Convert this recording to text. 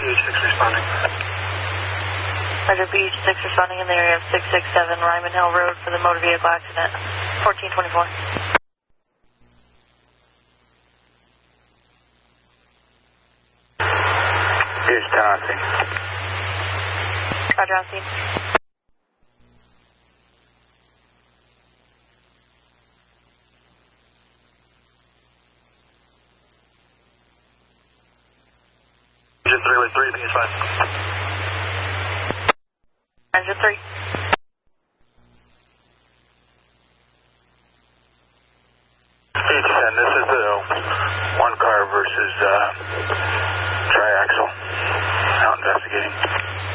PH6 responding. Roger, PH6 responding in the area of 667 Ryman Hill Road for the motor vehicle accident. 1424. PH 10 on scene. Roger, on scene. Engine 3 with 3, PH 5. Engine 3. PH 10, this is the one car versus triaxle. Out investigating.